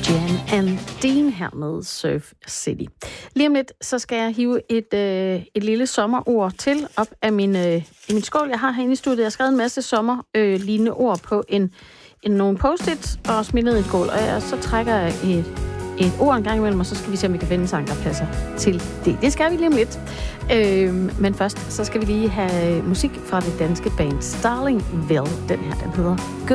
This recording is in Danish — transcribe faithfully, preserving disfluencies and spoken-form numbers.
Jan and Dean her med Surf City. Lige om lidt, så skal jeg hive et, øh, et lille sommerord til op af min, øh, i min skål, jeg har herinde i studiet. Jeg har skrevet en masse sommerlignende øh, ord på en, en, nogle post-its og smidt ned i et skål. Og jeg, så trækker jeg et, et ord en gang imellem, og så skal vi se, om vi kan finde en sang, der passer til det. Det skal vi lige om lidt. Øh, men først, så skal vi lige have musik fra det danske band Starlingville. Den her, den hedder Good.